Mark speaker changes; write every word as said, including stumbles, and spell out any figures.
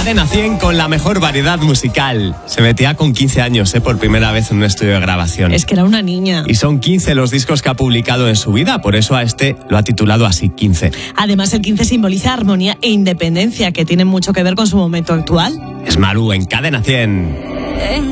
Speaker 1: Cadena cien con la mejor variedad musical. Se metía con quince años, ¿eh? Por primera vez en un estudio de grabación.
Speaker 2: Es que era una niña.
Speaker 1: Y son quince los discos que ha publicado en su vida, por eso a este lo ha titulado así, quince.
Speaker 2: Además, el quince simboliza armonía e independencia, que tienen mucho que ver con su momento actual.
Speaker 1: Es Malú en Cadena cien.